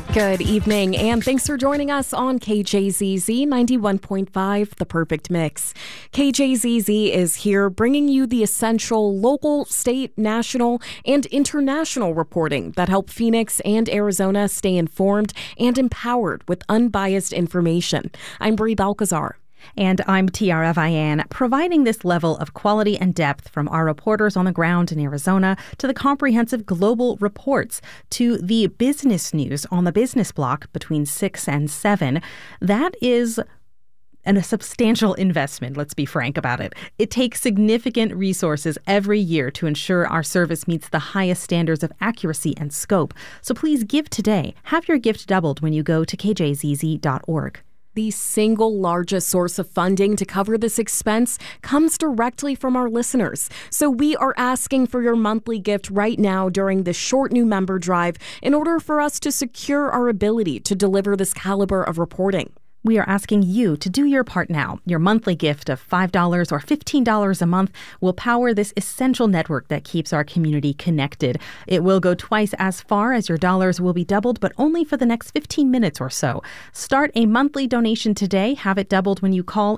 Good evening, and thanks for joining us on KJZZ 91.5, The Perfect Mix. KJZZ is here bringing you the essential local, state, national, and international reporting that help Phoenix and Arizona stay informed and empowered with unbiased information. I'm Brie Balcazar. And I'm Tiara Vian, providing this level of quality and depth from our reporters on the ground in Arizona to the comprehensive global reports to the business news on the business block between 6 and 7. That is a substantial investment, let's be frank about it. It takes significant resources every year to ensure our service meets the highest standards of accuracy and scope. So please give today. Have your gift doubled when you go to kjzz.org. The single largest source of funding to cover this expense comes directly from our listeners. So we are asking for your monthly gift right now during this short new member drive in order for us to secure our ability to deliver this caliber of reporting. We are asking you to do your part now. Your monthly gift of $5 or $15 a month will power this essential network that keeps our community connected. It will go twice as far as your dollars will be doubled, but only for the next 15 minutes or so. Start a monthly donation today. Have it doubled when you call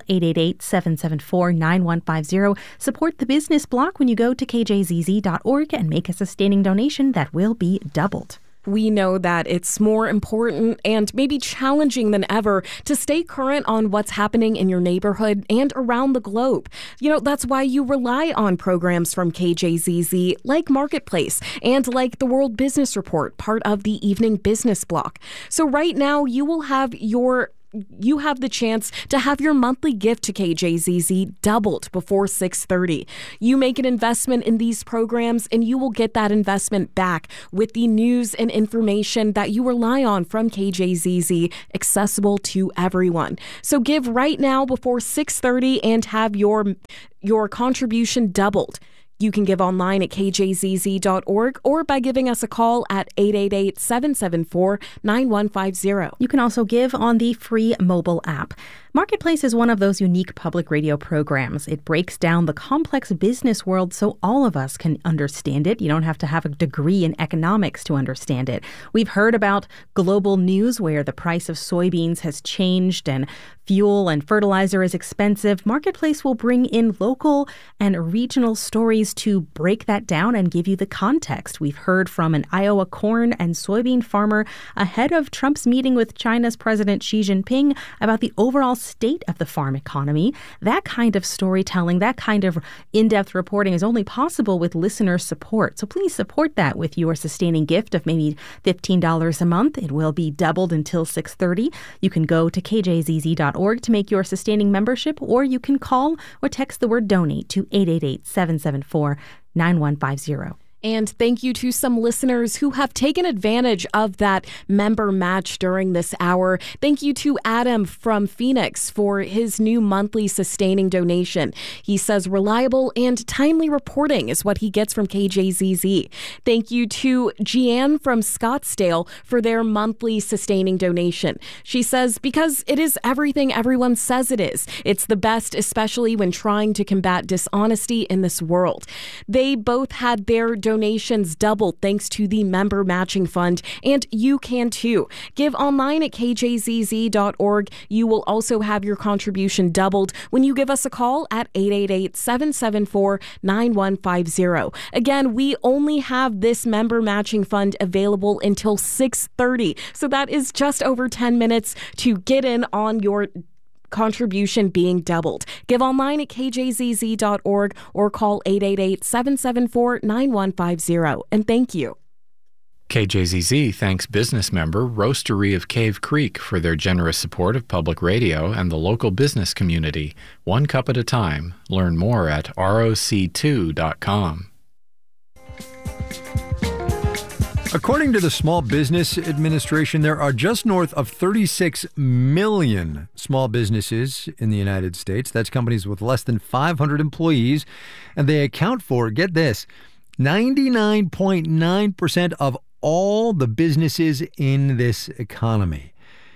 888-774-9150. Support the business block when you go to kjzz.org and make a sustaining donation that will be doubled. We know that it's more important and maybe challenging than ever to stay current on what's happening in your neighborhood and around the globe. That's why you rely on programs from KJZZ like Marketplace and like the World Business Report, part of the Evening Business Block. So right now you have the chance to have your monthly gift to KJZZ doubled before 6:30. You make an investment in these programs and you will get that investment back with the news and information that you rely on from KJZZ, accessible to everyone. So give right now before 6:30 and have your contribution doubled. You can give online at kjzz.org or by giving us a call at 888-774-9150. You can also give on the free mobile app. Marketplace is one of those unique public radio programs. It breaks down the complex business world so all of us can understand it. You don't have to have a degree in economics to understand it. We've heard about global news where the price of soybeans has changed and fuel and fertilizer is expensive. Marketplace will bring in local and regional stories to break that down and give you the context. We've heard from an Iowa corn and soybean farmer ahead of Trump's meeting with China's President Xi Jinping about the overall state of the farm economy. That kind of storytelling, that kind of in-depth reporting is only possible with listener support. So please support that with your sustaining gift of maybe $15 a month. It will be doubled until 6:30. You can go to kjzz.org to make your sustaining membership, or you can call or text the word donate to 888-774-9150. And thank you to some listeners who have taken advantage of that member match during this hour. Thank you to Adam from Phoenix for his new monthly sustaining donation. He says reliable and timely reporting is what he gets from KJZZ. Thank you to Jeanne from Scottsdale for their monthly sustaining donation. She says, because it is everything everyone says it is. It's the best, especially when trying to combat dishonesty in this world. They both had their donations doubled thanks to the member matching fund, and you can too. Give online at kjzz.org. You will also have your contribution doubled when you give us a call at 888-774-9150. Again, we only have this member matching fund available until 6:30, so that is just over 10 minutes to get in on your contribution being doubled. Give online at kjzz.org or call 888-774-9150. And thank you. KJZZ thanks business member Roastery of Cave Creek for their generous support of public radio and the local business community. One cup at a time. Learn more at roc2.com. According to the Small Business Administration, there are just north of 36 million small businesses in the United States. That's companies with less than 500 employees. And they account for, get this, 99.9% of all the businesses in this economy.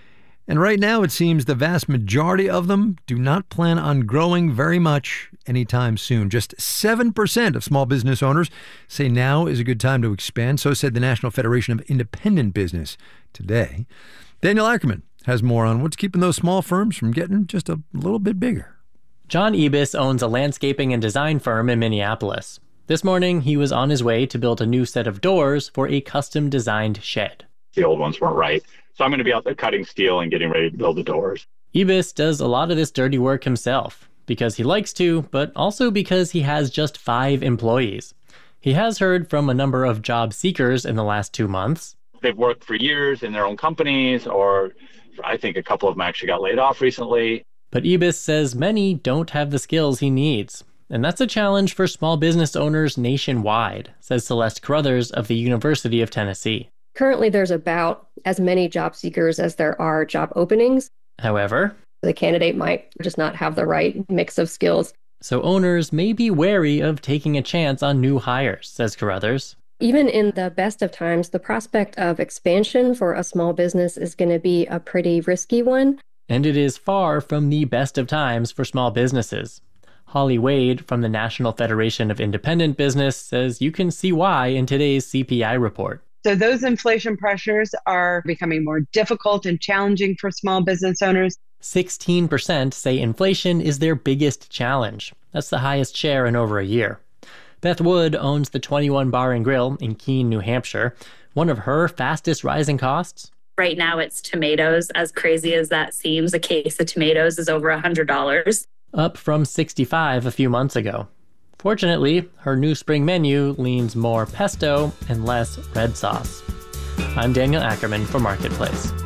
And right now, it seems the vast majority of them do not plan on growing very much anytime soon. Just 7% of small business owners say now is a good time to expand. So said the National Federation of Independent Business today. Daniel Ackerman has more on what's keeping those small firms from getting just a little bit bigger. John Ebis owns a landscaping and design firm in Minneapolis. This morning, he was on his way to build a new set of doors for a custom-designed shed. The old ones weren't right. So I'm going to be out there cutting steel and getting ready to build the doors. Ebis does a lot of this dirty work himself, because he likes to, but also because he has just 5 employees. He has heard from a number of job seekers in the last 2 months. They've worked for years in their own companies, or I think a couple of them actually got laid off recently. But Ebis says many don't have the skills he needs. And that's a challenge for small business owners nationwide, says Celeste Carruthers of the University of Tennessee. Currently, there's about as many job seekers as there are job openings. However, the candidate might just not have the right mix of skills. So owners may be wary of taking a chance on new hires, says Carruthers. Even in the best of times, the prospect of expansion for a small business is going to be a pretty risky one. And it is far from the best of times for small businesses. Holly Wade from the National Federation of Independent Business says you can see why in today's CPI report. So those inflation pressures are becoming more difficult and challenging for small business owners. 16% say inflation is their biggest challenge. That's the highest share in over a year. Beth Wood owns the 21 Bar and Grill in Keene, New Hampshire. One of her fastest rising costs? Right now it's tomatoes. As crazy as that seems, a case of tomatoes is over $100. Up from $65 a few months ago. Fortunately, her new spring menu leans more pesto and less red sauce. I'm Daniel Ackerman for Marketplace.